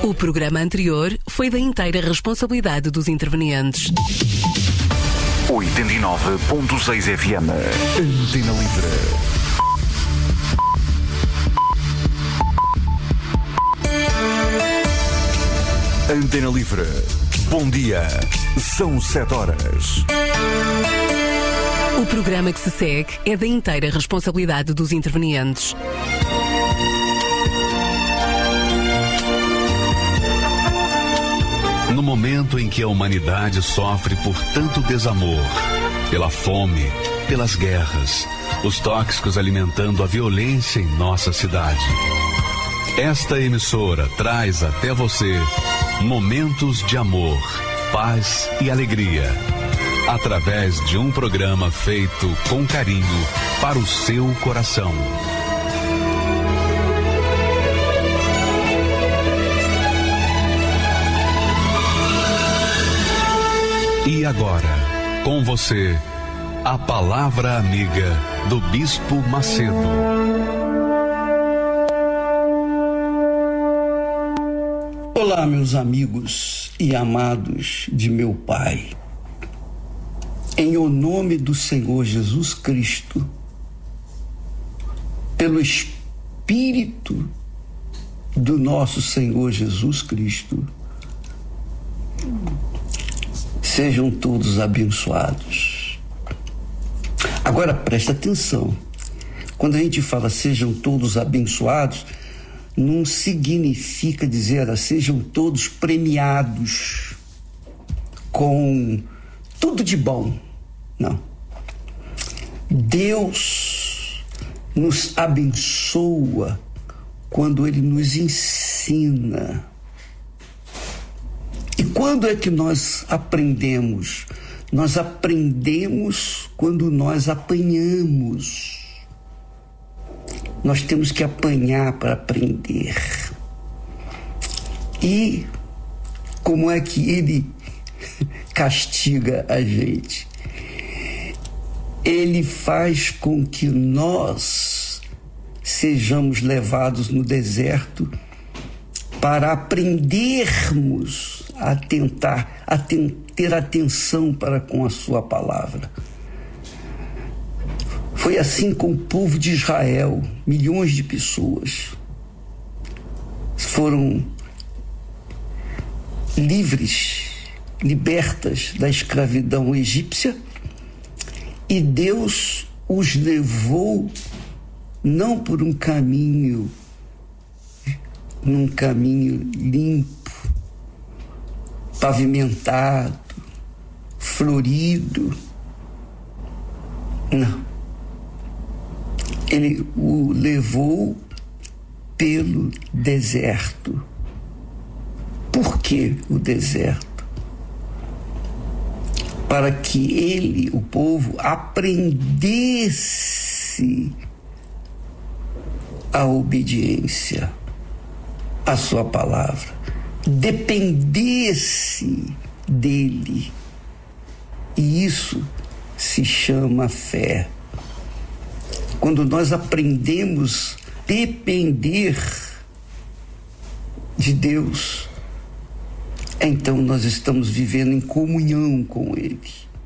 O programa anterior foi da inteira responsabilidade dos intervenientes. 89.6 FM. Antena Livre. Antena Livre. Bom dia. São 7 horas. O programa que se segue é da inteira responsabilidade dos intervenientes. No momento em que a humanidade sofre por tanto desamor, pela fome, pelas guerras, os tóxicos alimentando a violência em nossa cidade, esta emissora traz até você momentos de amor, paz e alegria, através de um programa feito com carinho para o seu coração. E agora, com você, a palavra amiga do Bispo Macedo. Olá, meus amigos e amados de meu Pai. Em o nome do Senhor Jesus Cristo, pelo Espírito do nosso Senhor Jesus Cristo, sejam todos abençoados. Agora presta atenção. Quando a gente fala sejam todos abençoados, não significa dizer sejam todos premiados com tudo de bom. Não. Deus nos abençoa quando Ele nos ensina. E quando é que nós aprendemos? Nós aprendemos quando nós apanhamos. Nós temos que apanhar para aprender. E como é que Ele castiga a gente? Ele faz com que nós sejamos levados no deserto para aprendermos a ter atenção para com a sua palavra. Foi assim com o povo de Israel. Milhões de pessoas foram libertas da escravidão egípcia, e Deus os levou não por um caminho limpo, pavimentado, florido. Não. Ele o levou pelo deserto. Por que o deserto? Para que o povo, aprendesse a obediência à sua palavra, dependesse dele. E isso se chama fé. Quando nós aprendemos a depender de Deus, então nós estamos vivendo em comunhão com Ele.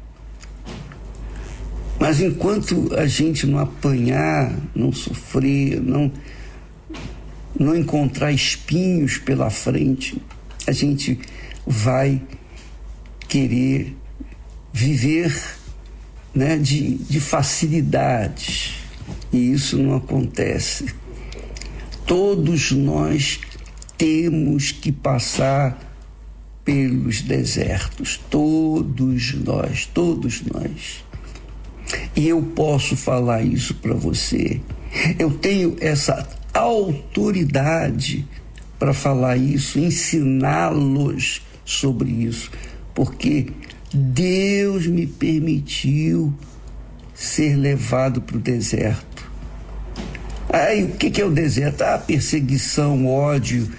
Mas enquanto a gente não apanhar, não sofrer, não encontrar espinhos pela frente, a gente vai querer viver, né, de facilidades. E isso não acontece. Todos nós temos que passar pelos desertos. Todos nós. E eu posso falar isso para você. Eu tenho essa autoridade para falar isso, ensiná-los sobre isso, porque Deus me permitiu ser levado para o deserto. Aí, o que é o deserto? Perseguição, ódio,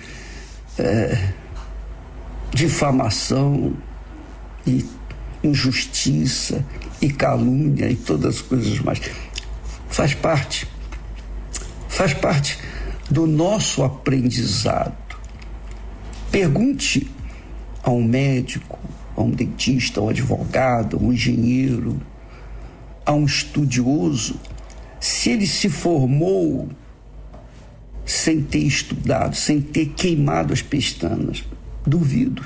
difamação, e injustiça, e calúnia, e todas as coisas mais. Faz parte do nosso aprendizado. Pergunte a um médico, a um dentista, a um advogado, a um engenheiro, a um estudioso, se ele se formou sem ter estudado, sem ter queimado as pestanas. Duvido.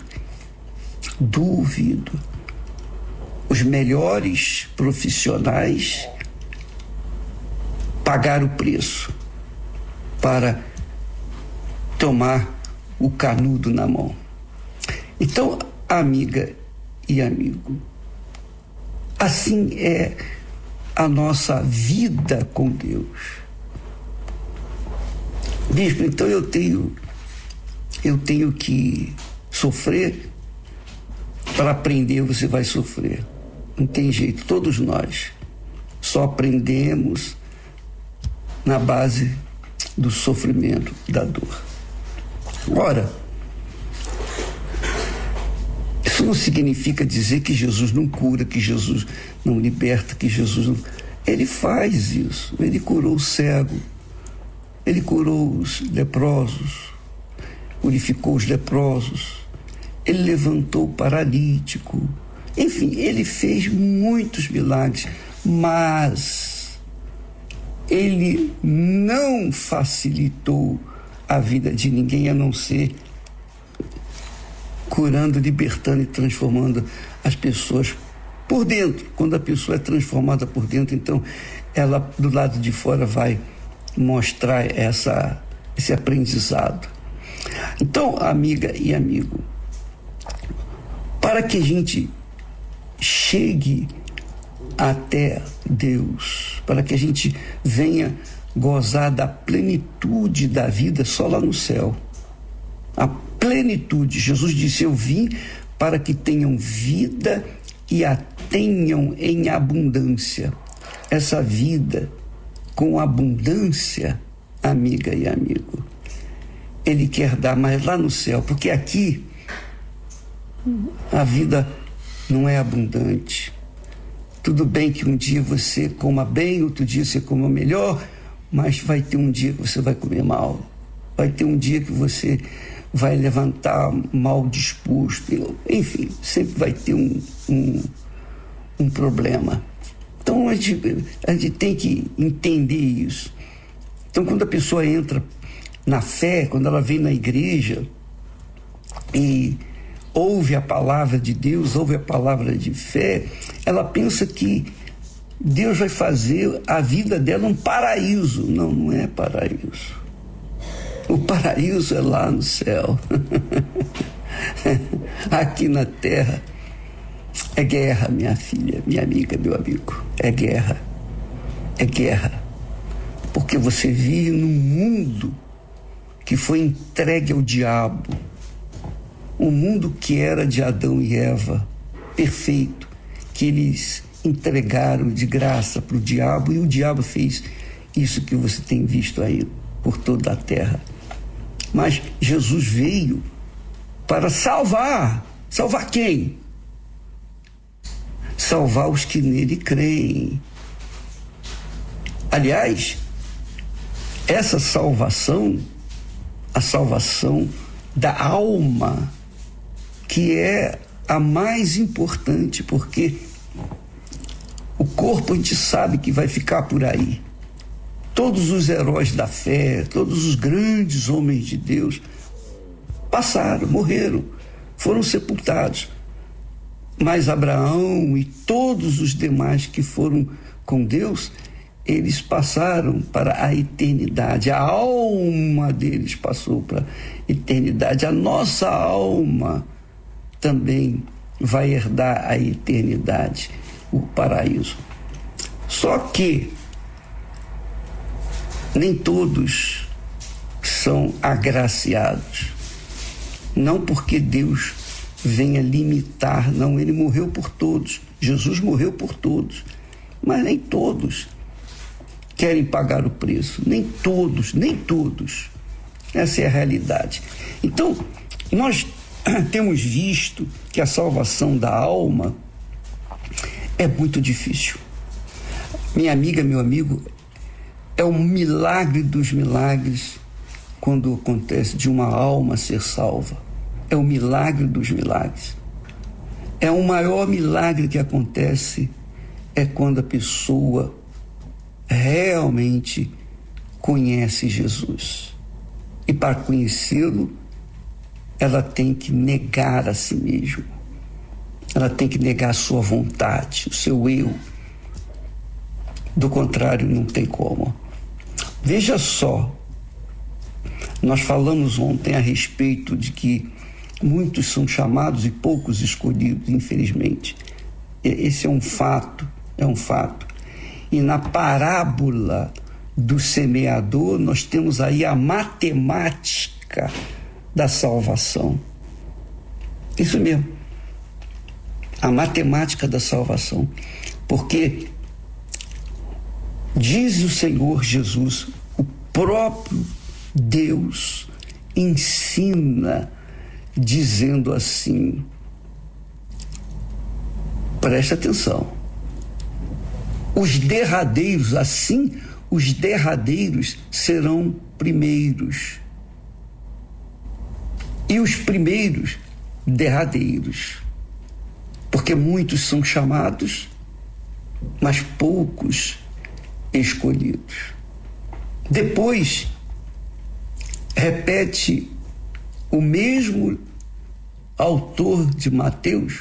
Os melhores profissionais pagaram o preço para tomar o canudo na mão. Então, amiga e amigo, assim é a nossa vida com Deus. Bispo, então eu tenho que sofrer. Para aprender você vai sofrer. Não tem jeito, todos nós só aprendemos na base do sofrimento, da dor. Ora, isso não significa dizer que Jesus não cura, que Jesus não liberta, que Jesus não... Ele faz isso. Ele curou o cego, ele curou os leprosos, purificou os leprosos, ele levantou o paralítico. Enfim, ele fez muitos milagres, mas ele não facilitou a vida de ninguém, a não ser curando, libertando e transformando as pessoas por dentro. Quando a pessoa é transformada por dentro, então ela do lado de fora vai mostrar esse aprendizado. Então, amiga e amigo, para que a gente chegue até Deus, para que a gente venha gozar da plenitude da vida só lá no céu. A plenitude. Jesus disse: eu vim para que tenham vida e a tenham em abundância. Essa vida com abundância, amiga e amigo, Ele quer dar, mas lá no céu, porque aqui a vida não é abundante. Tudo bem que um dia você coma bem, outro dia você coma melhor, mas vai ter um dia que você vai comer mal. Vai ter um dia que você vai levantar mal disposto. Enfim, sempre vai ter um problema. Então a gente tem que entender isso. Então, quando a pessoa entra na fé, quando ela vem na igreja e ouve a palavra de Deus, ouve a palavra de fé, ela pensa que Deus vai fazer a vida dela um paraíso. Não, não é paraíso. O paraíso é lá no céu. Aqui na terra é guerra, minha filha, minha amiga, meu amigo. É guerra. É guerra. Porque você vive num mundo que foi entregue ao diabo. Um mundo que era de Adão e Eva, perfeito, que eles entregaram de graça para o diabo, e o diabo fez isso que você tem visto aí por toda a terra. Mas Jesus veio para salvar. Salvar quem? Salvar os que nele creem. Aliás, essa salvação, a salvação da alma, que é a mais importante, porque o corpo a gente sabe que vai ficar por aí. Todos os heróis da fé, todos os grandes homens de Deus passaram, morreram, foram sepultados. Mas Abraão e todos os demais que foram com Deus, eles passaram para a eternidade. A alma deles passou para a eternidade. A nossa alma também vai herdar a eternidade, o paraíso. Só que nem todos são agraciados. Não porque Deus venha limitar, não, ele morreu por todos. Jesus morreu por todos, mas nem todos querem pagar o preço. Nem todos. Essa é a realidade. Então, nós temos visto que a salvação da alma é muito difícil. Minha amiga, meu amigo, é um milagre dos milagres quando acontece de uma alma ser salva. é o milagre dos milagres. É o maior milagre que acontece é quando a pessoa realmente conhece Jesus. E para conhecê-lo, ela tem que negar a si mesma. Ela tem que negar a sua vontade, o seu eu. Do contrário, não tem como. Veja só, nós falamos ontem a respeito de que muitos são chamados e poucos escolhidos, infelizmente. Esse é um fato, E na parábola do semeador, nós temos aí a matemática da salvação. Isso mesmo, a matemática da salvação. Porque diz o Senhor Jesus, o próprio Deus ensina dizendo assim, presta atenção, os derradeiros serão primeiros e os primeiros derradeiros, porque muitos são chamados, mas poucos escolhidos. Depois repete o mesmo autor de Mateus,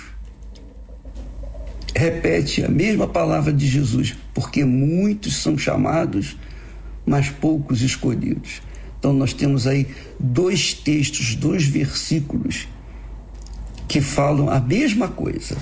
repete a mesma palavra de Jesus, porque muitos são chamados, mas poucos escolhidos. Então nós temos aí 2 textos, 2 versículos que falam a mesma coisa,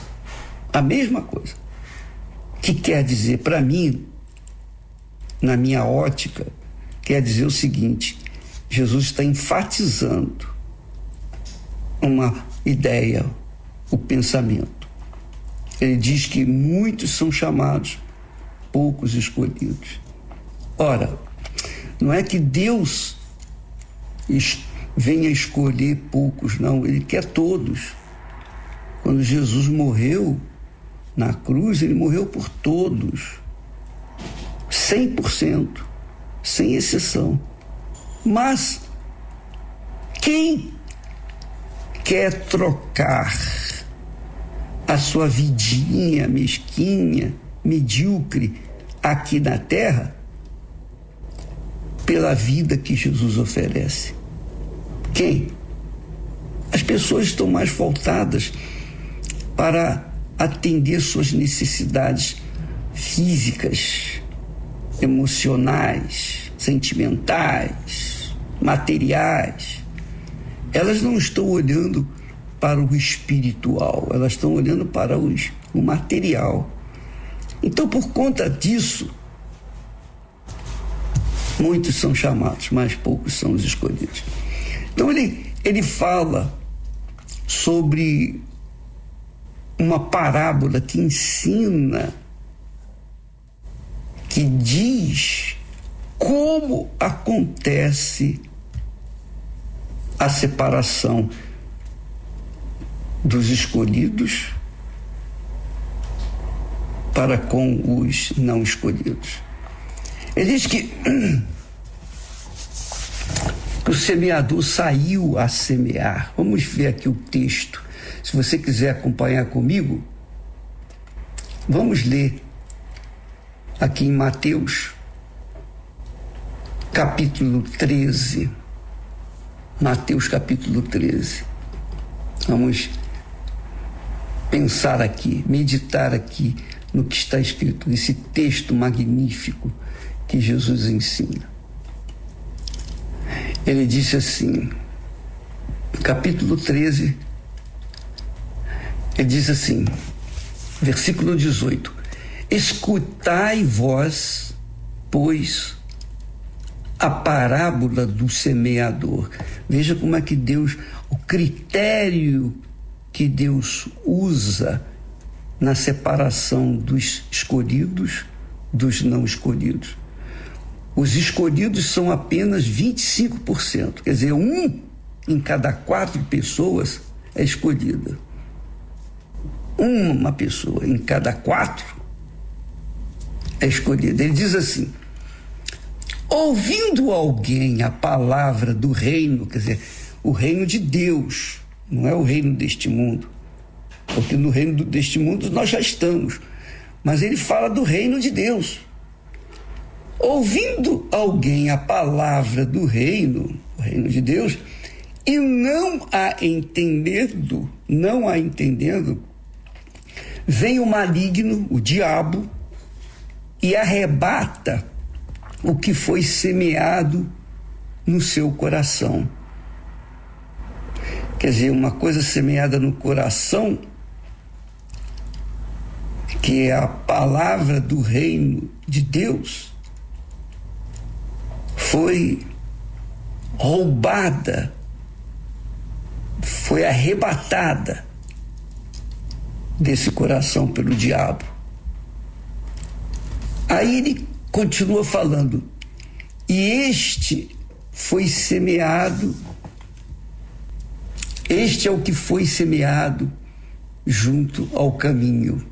que quer dizer, para mim, na minha ótica, quer dizer o seguinte: Jesus está enfatizando uma ideia, o pensamento. Ele diz que muitos são chamados, poucos escolhidos. Ora, não é que Deus venha escolher poucos, não. Ele quer todos. Quando Jesus morreu na cruz, ele morreu por todos. 100%, sem exceção. Mas quem quer trocar a sua vidinha mesquinha, medíocre aqui na terra pela vida que Jesus oferece? Quem? As pessoas estão mais voltadas para atender suas necessidades físicas, emocionais, sentimentais, materiais. Elas não estão olhando para o espiritual, elas estão olhando para o material. Então, por conta disso, muitos são chamados, mas poucos são os escolhidos. Então, ele fala sobre uma parábola que ensina, que diz como acontece a separação dos escolhidos para com os não escolhidos. Ele diz que o semeador saiu a semear. Vamos ver aqui o texto. Se você quiser acompanhar comigo, vamos ler aqui em Mateus, capítulo 13. Mateus, capítulo 13. Vamos pensar aqui, meditar aqui no que está escrito, nesse texto magnífico que Jesus ensina. Ele disse assim, capítulo 13, ele diz assim, versículo 18: escutai vós, pois, a parábola do semeador. Veja como é que Deus, o critério que Deus usa na separação dos escolhidos dos não escolhidos. Os escolhidos são apenas 25%, quer dizer, 1 em cada 4 pessoas é escolhida. Uma pessoa em cada 4 é escolhida. Ele diz assim: ouvindo alguém a palavra do reino, quer dizer, o reino de Deus, não é o reino deste mundo, porque no reino deste mundo nós já estamos, mas ele fala do reino de Deus. Ouvindo alguém a palavra do reino, o reino de Deus, e não a entendendo, vem o maligno, o diabo, e arrebata o que foi semeado no seu coração. Quer dizer, uma coisa semeada no coração, que é a palavra do reino de Deus, foi roubada, foi arrebatada desse coração pelo diabo. Aí ele continua falando, e este é o que foi semeado junto ao caminho.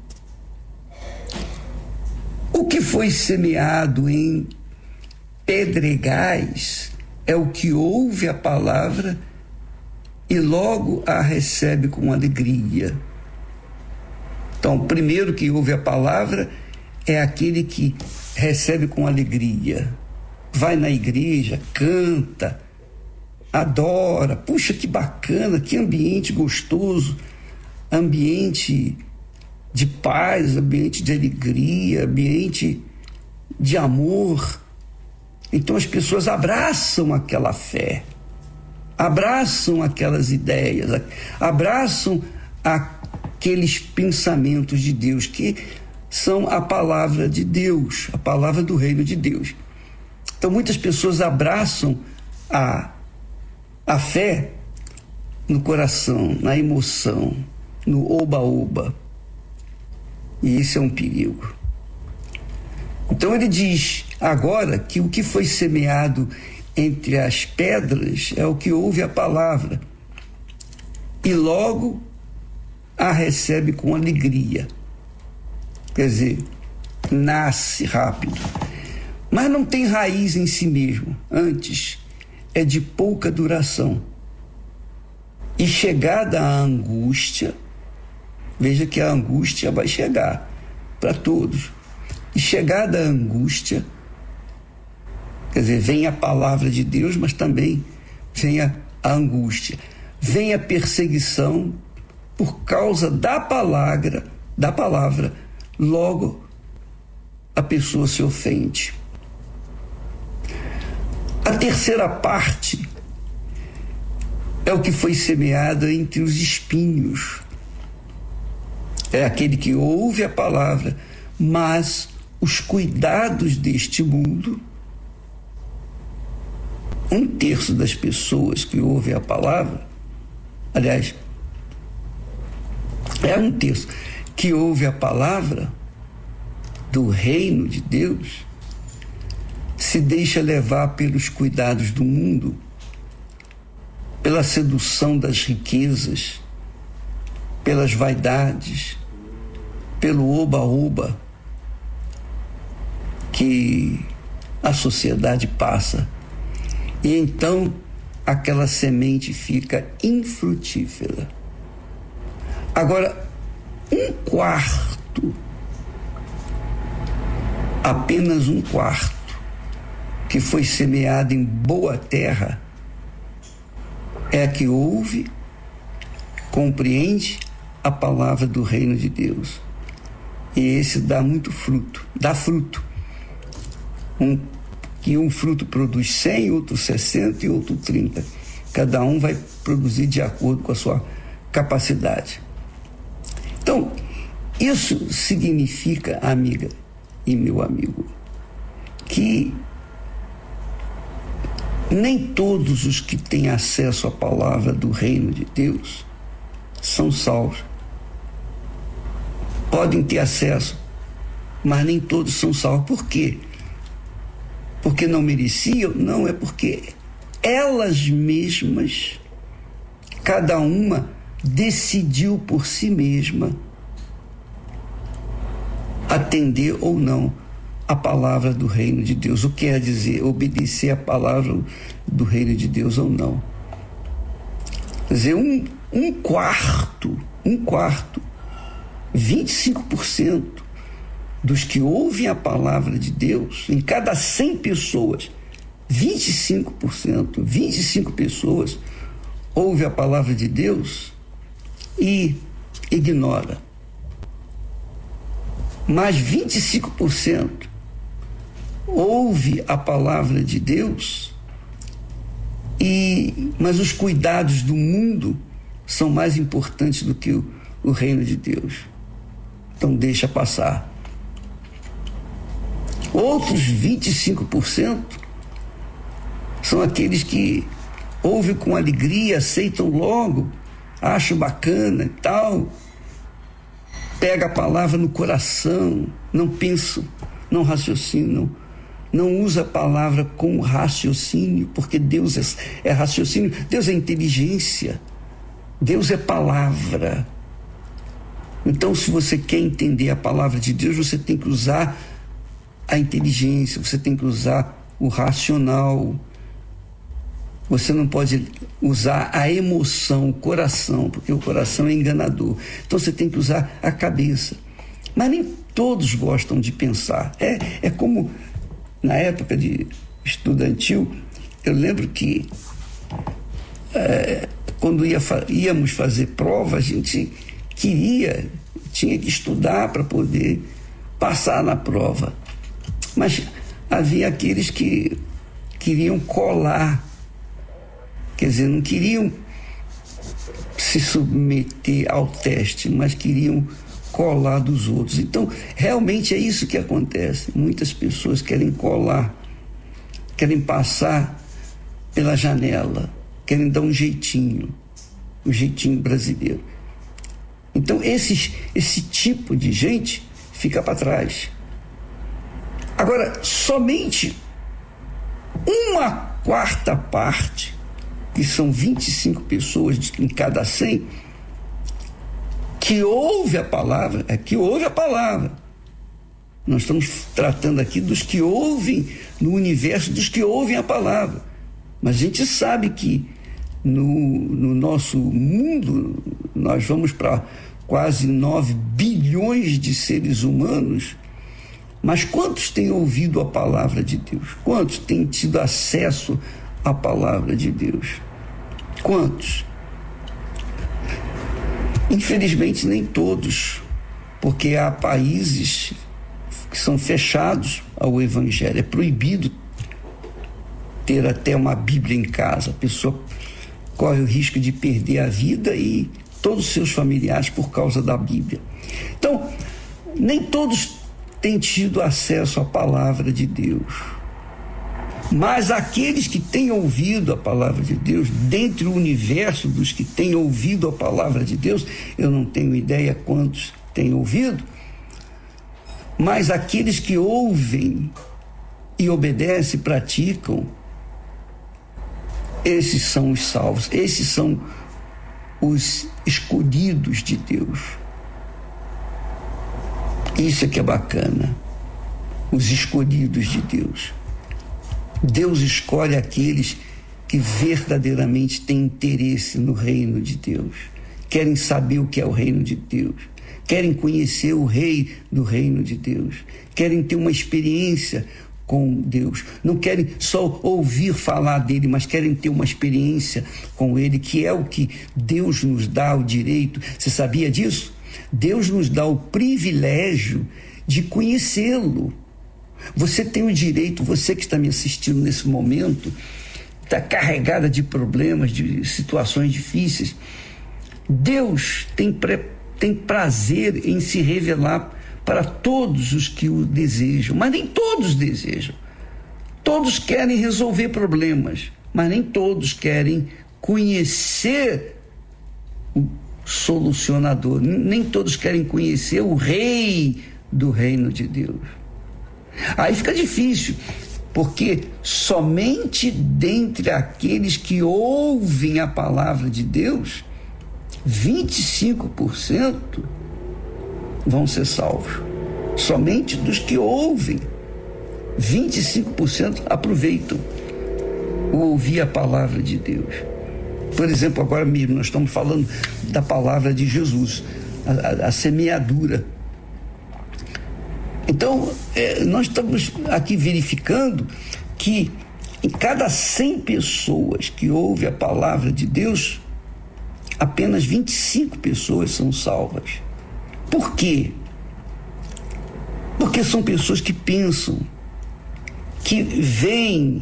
O que foi semeado em pedregais é o que ouve a palavra e logo a recebe com alegria. Então, o primeiro que ouve a palavra é aquele que recebe com alegria. Vai na igreja, canta, adora. Puxa, que bacana, que ambiente gostoso, ambiente de paz, ambiente de alegria, ambiente de amor. Então as pessoas abraçam aquela fé, abraçam aquelas ideias, abraçam aqueles pensamentos de Deus, que são a palavra de Deus, a palavra do reino de Deus. Então muitas pessoas abraçam a fé no coração, na emoção, no oba-oba. E isso é um perigo. Então ele diz agora que o que foi semeado entre as pedras é o que ouve a palavra e logo a recebe com alegria. Quer dizer, nasce rápido, mas não tem raiz em si mesmo. Antes, é de pouca duração. E chegada a angústia, veja que a angústia vai chegar para todos. E chegada a angústia, quer dizer, vem a palavra de Deus, mas também vem a angústia. Vem a perseguição por causa da palavra, logo a pessoa se ofende. A terceira parte é o que foi semeado entre os espinhos. É aquele que ouve a palavra, mas os cuidados deste mundo, 1/3 das pessoas que ouvem a palavra, aliás, é 1/3 que ouve a palavra do reino de Deus, se deixa levar pelos cuidados do mundo, pela sedução das riquezas, pelas vaidades, pelo oba-oba que a sociedade passa. E então aquela semente fica infrutífera. Agora, 1/4, apenas 1/4, que foi semeado em boa terra, é a que ouve, compreende a palavra do reino de Deus. E esse dá muito fruto, dá fruto. Que um fruto produz 100, outro 60 e outro 30. Cada um vai produzir de acordo com a sua capacidade. Então, isso significa, amiga e meu amigo, que nem todos os que têm acesso à palavra do reino de Deus são salvos. Podem ter acesso, mas nem todos são salvos. Por quê? Porque não mereciam? Não, é porque elas mesmas, cada uma decidiu por si mesma atender ou não a palavra do reino de Deus. O que quer dizer obedecer a palavra do reino de Deus ou não. Quer dizer, um quarto, 25% dos que ouvem a palavra de Deus, em cada 100 pessoas, 25 pessoas ouvem a palavra de Deus e ignora. Mas 25% ouve a palavra de Deus, mas os cuidados do mundo são mais importantes do que o reino de Deus. Então deixa passar. Outros 25% são aqueles que ouvem com alegria, aceitam logo, acham bacana e tal, pega a palavra no coração, não pensam, não raciocinam, não usa a palavra com raciocínio, porque Deus é raciocínio, Deus é inteligência, Deus é palavra. Então, se você quer entender a palavra de Deus, você tem que usar a inteligência, você tem que usar o racional. Você não pode usar a emoção, o coração, porque o coração é enganador. Então você tem que usar a cabeça. Mas nem todos gostam de pensar. É como na época de estudantil, eu lembro que quando íamos fazer prova, a gente tinha que estudar para poder passar na prova. Mas havia aqueles que queriam colar, quer dizer, não queriam se submeter ao teste, mas queriam colar dos outros. Então, realmente é isso que acontece. Muitas pessoas querem colar, querem passar pela janela, querem dar um jeitinho brasileiro. Então, esse tipo de gente fica para trás. Agora, somente 1/4 parte, que são 25 pessoas em cada 100, que ouve a palavra, Nós estamos tratando aqui dos que ouvem, no universo dos que ouvem a palavra. Mas a gente sabe que no nosso mundo, nós vamos para quase 9 bilhões de seres humanos. Mas quantos têm ouvido a palavra de Deus? Quantos têm tido acesso à palavra de Deus? Quantos? Infelizmente, nem todos, porque há países que são fechados ao evangelho. É proibido ter até uma Bíblia em casa. A pessoa corre o risco de perder a vida e todos os seus familiares por causa da Bíblia. Então, nem todos têm tido acesso à palavra de Deus. Mas aqueles que têm ouvido a palavra de Deus, dentre o universo dos que têm ouvido a palavra de Deus, eu não tenho ideia quantos têm ouvido, mas aqueles que ouvem e obedecem, praticam, esses são os salvos, esses são os escolhidos de Deus. Isso é que é bacana, os escolhidos de Deus. Deus escolhe aqueles que verdadeiramente têm interesse no reino de Deus, querem saber o que é o reino de Deus, querem conhecer o rei do reino de Deus, querem ter uma experiência com Deus, não querem só ouvir falar dele, mas querem ter uma experiência com ele, que é o que Deus nos dá o direito. Você sabia disso? Deus nos dá o privilégio de conhecê-lo. Você tem o direito, você que está me assistindo nesse momento, está carregada de problemas, de situações difíceis. Deus tem prazer em se revelar para todos os que o desejam, mas nem todos desejam. Todos querem resolver problemas, mas nem todos querem conhecer o solucionador, nem todos querem conhecer o rei do reino de Deus. Aí fica difícil, porque somente dentre aqueles que ouvem a palavra de Deus, 25% vão ser salvos. Somente dos que ouvem, 25% aproveitam o ouvir a palavra de Deus. Por exemplo, agora mesmo nós estamos falando da palavra de Jesus, a semeadura. Então, nós estamos aqui verificando que em cada 100 pessoas que ouvem a palavra de Deus, apenas 25 pessoas são salvas. Por quê? Porque são pessoas que pensam, que veem,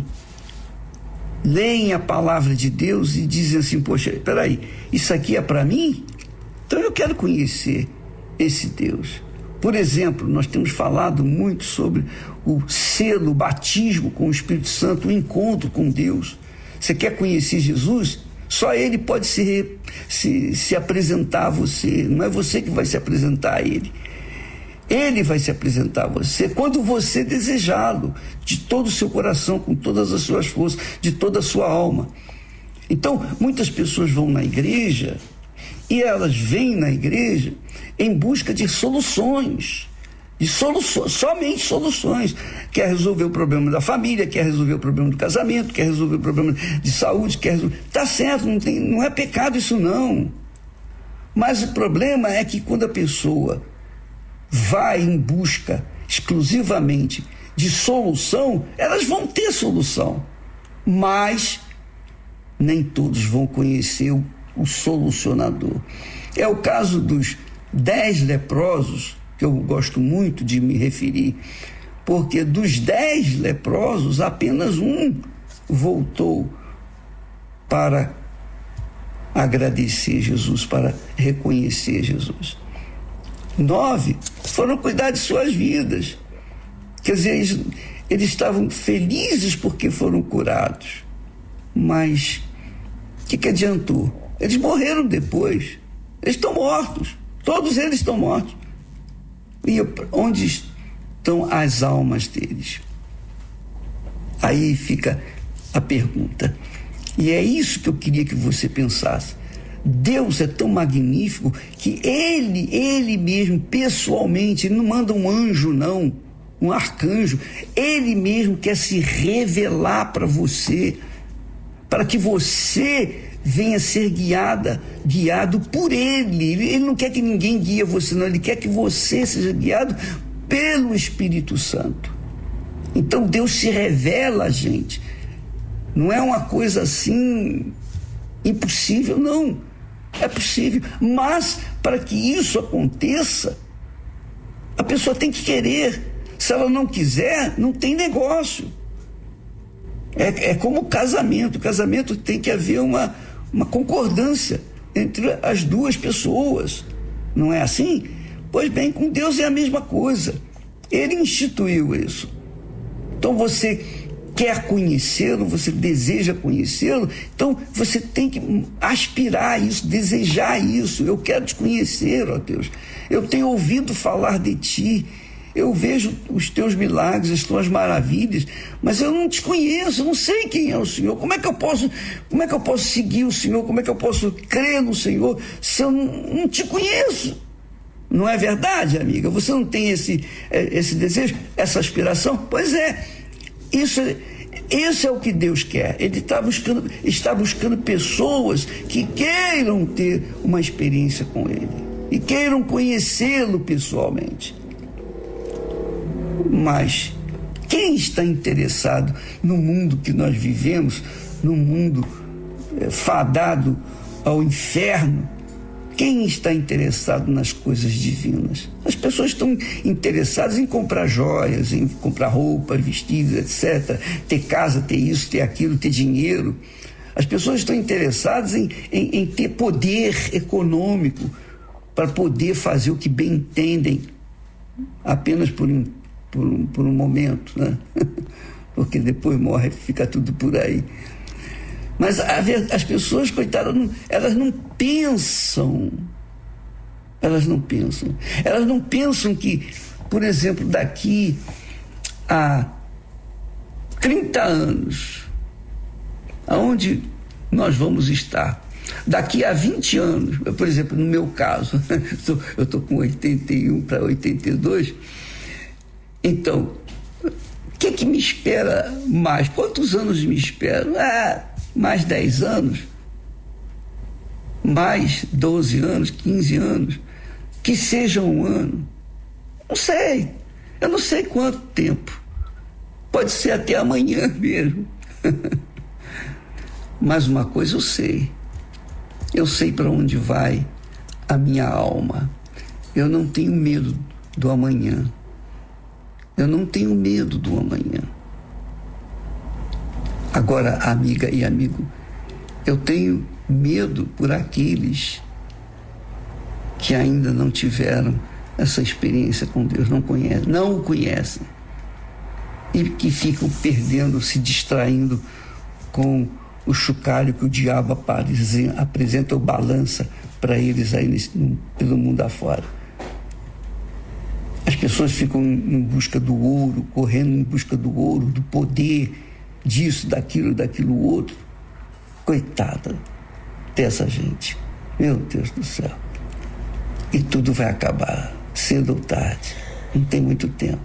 leem a palavra de Deus e dizem assim: poxa, peraí, isso aqui é para mim? Então eu quero conhecer esse Deus. Por exemplo, nós temos falado muito sobre o selo, o batismo com o Espírito Santo, o encontro com Deus. Você quer conhecer Jesus? Só Ele pode se apresentar a você. Não é você que vai se apresentar a Ele. Ele vai se apresentar a você quando você desejá-lo, de todo o seu coração, com todas as suas forças, de toda a sua alma. Então, muitas pessoas vão na igreja e elas vêm na igreja em busca de soluções, somente soluções. Quer resolver o problema da família, quer resolver o problema do casamento, quer resolver o problema de saúde, Tá certo, não é pecado isso não. Mas o problema é que quando a pessoa vai em busca exclusivamente de solução, elas vão ter solução, mas nem todos vão conhecer o solucionador. É o caso dos 10 leprosos, que eu gosto muito de me referir, porque dos 10 leprosos, apenas um voltou para agradecer Jesus, para reconhecer Jesus. 9 foram cuidar de suas vidas. Quer dizer, eles estavam felizes porque foram curados. Mas o que adiantou? Eles morreram depois. Eles estão mortos. Todos eles estão mortos. E onde estão as almas deles? Aí fica a pergunta. E é isso que eu queria que você pensasse. Deus é tão magnífico que Ele mesmo, pessoalmente, Ele não manda um anjo, não, um arcanjo. Ele mesmo quer se revelar para você, para que você venha ser guiado por Ele. Ele não quer que ninguém guie você, não. Ele quer que você seja guiado pelo Espírito Santo. Então Deus se revela a gente. Não é uma coisa assim impossível, não. É possível, mas para que isso aconteça, a pessoa tem que querer. Se ela não quiser, não tem negócio. É como o casamento. O casamento tem que haver uma concordância entre as duas pessoas. Não é assim? Pois bem, com Deus é a mesma coisa. Ele instituiu isso. Então você quer conhecê-lo, você deseja conhecê-lo, então você tem que aspirar isso, desejar isso. Eu quero te conhecer, ó Deus. Eu tenho ouvido falar de ti, eu vejo os teus milagres, as tuas maravilhas, mas eu não te conheço, eu não sei quem é o Senhor. Como é que eu posso seguir o Senhor? Como é que eu posso crer no Senhor se eu não te conheço? Não é verdade, amiga? Você não tem esse desejo, essa aspiração? Pois é. Isso é o que Deus quer. Ele está buscando pessoas que queiram ter uma experiência com Ele e queiram conhecê-lo pessoalmente. Mas quem está interessado no mundo que nós vivemos, no mundo fadado ao inferno? Quem está interessado nas coisas divinas? As pessoas estão interessadas em comprar joias, em comprar roupas, vestidos, etc. Ter casa, ter isso, ter aquilo, ter dinheiro. As pessoas estão interessadas em ter poder econômico para poder fazer o que bem entendem, apenas por um momento, né? Porque depois morre, fica tudo por aí. Mas as pessoas, coitadas, elas não pensam. Elas não pensam que, por exemplo, daqui a 30 anos, aonde nós vamos estar? Daqui a 20 anos, por exemplo, no meu caso, eu estou com 81 para 82, então, o que me espera mais? Quantos anos me esperam? Mais 10 anos. mais 12 anos, 15 anos, que seja um ano. Não sei, eu não sei quanto tempo. Pode ser até amanhã mesmo. Mas uma coisa eu sei para onde vai a minha alma. Eu não tenho medo do amanhã. Eu não tenho medo do amanhã. Agora, amiga e amigo, eu tenho medo por aqueles que ainda não tiveram essa experiência com Deus, não o conhecem, e que ficam perdendo, se distraindo com o chocalho que o diabo apresenta ou balança para eles aí pelo mundo afora. As pessoas ficam em busca do ouro, correndo em busca do ouro, do poder, disso, daquilo outro. Coitada dessa gente. Meu Deus do céu. E tudo vai acabar, cedo ou tarde. Não tem muito tempo.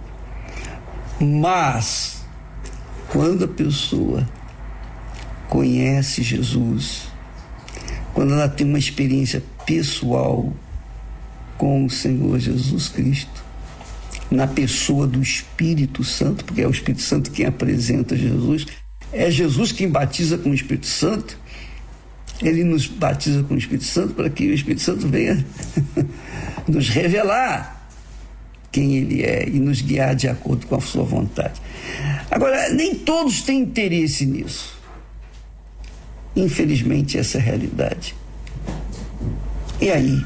Mas, quando a pessoa conhece Jesus, quando ela tem uma experiência pessoal com o Senhor Jesus Cristo, na pessoa do Espírito Santo, porque é o Espírito Santo quem apresenta Jesus, é Jesus quem batiza com o Espírito Santo, ele nos batiza com o Espírito Santo para que o Espírito Santo venha nos revelar quem ele é e nos guiar de acordo com a sua vontade. Agora, nem todos têm interesse nisso. Infelizmente, essa é a realidade. E aí,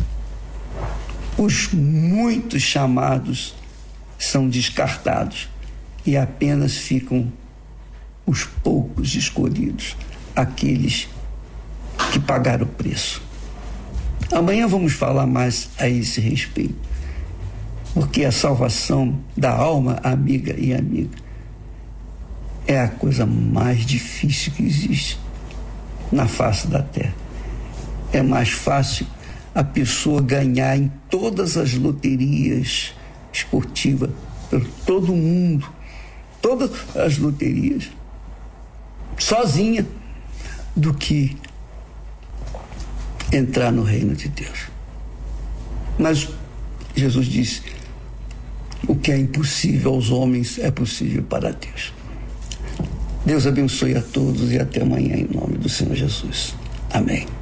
os muitos chamados são descartados e apenas ficam os poucos escolhidos, aqueles que pagaram o preço. Amanhã vamos falar mais a esse respeito, porque a salvação da alma, amiga e amiga, é a coisa mais difícil que existe na face da terra. É mais fácil a pessoa ganhar em todas as loterias esportivas, por todo o mundo, todas as loterias, sozinha, do que entrar no reino de Deus. Mas Jesus disse: o que é impossível aos homens é possível para Deus. Deus abençoe a todos e até amanhã, em nome do Senhor Jesus. Amém.